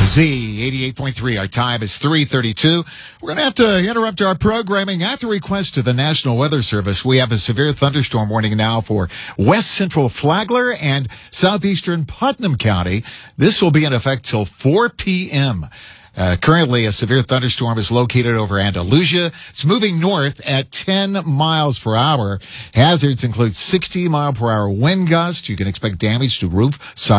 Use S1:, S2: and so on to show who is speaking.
S1: Z 88.3. Our time is 3:32. We're going to have to interrupt our programming at the request of the National Weather Service. We have a severe thunderstorm warning now for west central Flagler and southeastern Putnam County. This will be in effect till 4 p.m. Currently, a severe thunderstorm is located over Andalusia. It's moving north at 10 miles per hour. Hazards include 60-mile-per-hour wind gusts. You can expect damage to roof, side,